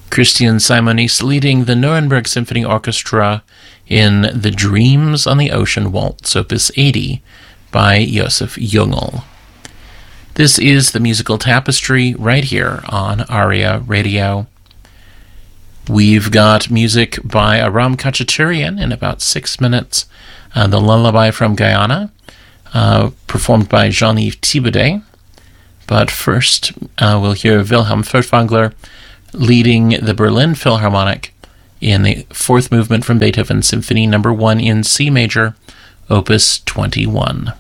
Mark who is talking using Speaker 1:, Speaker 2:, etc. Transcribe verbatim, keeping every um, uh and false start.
Speaker 1: Christian Simonis leading the Nuremberg Symphony Orchestra in The Dreams on the Ocean Waltz, Opus eighty, by Josef Jungel. This is the Musical Tapestry right here on ARIA Radio. We've got music by Aram Khachaturian in about six minutes. Uh, the Lullaby from Guyana, uh, performed by Jean-Yves Thibaudet. But first, uh, we'll hear Wilhelm Furtwängler leading the Berlin Philharmonic in the fourth movement from Beethoven Symphony number one in C major, Opus twenty-one.